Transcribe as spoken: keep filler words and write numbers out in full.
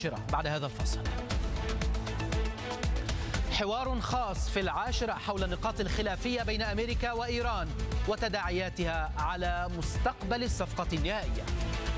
بعد هذا الفصل. حوار خاص في العاشرة حول النقاط الخلافية بين أمريكا وإيران وتداعياتها على مستقبل الصفقة النهائية.